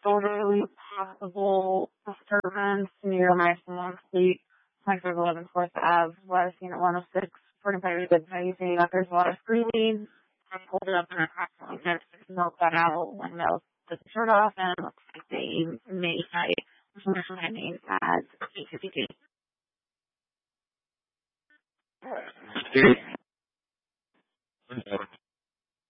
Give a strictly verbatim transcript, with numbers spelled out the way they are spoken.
disorderly possible disturbance near my salon suite, twenty-five eleven fourth Ave, was seen at one oh six, forty-five good value, saying that there's a lot of screaming. I pulled it up and approximately ten six milk got out when Mel took the shirt off, and it looks like they may fight information my name as eight fifty-two.